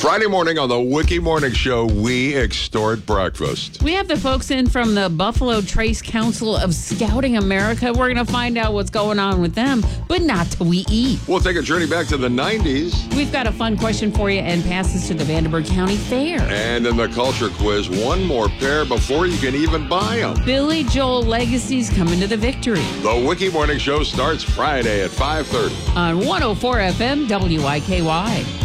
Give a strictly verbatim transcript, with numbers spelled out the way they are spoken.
Friday morning on the Wiki Morning Show, we extort breakfast. We have the folks in from the Buffalo Trace Council of Scouting America. We're going to find out what's going on with them, but not till we eat. We'll take a journey back to the nineties. We've got a fun question for you and passes to the Vanderburgh County Fair. And in the culture quiz, one more pair before you can even buy them. Billy Joel Legacy's coming to the victory. The Wiki Morning Show starts Friday at five thirty. On one oh four F M W I K Y.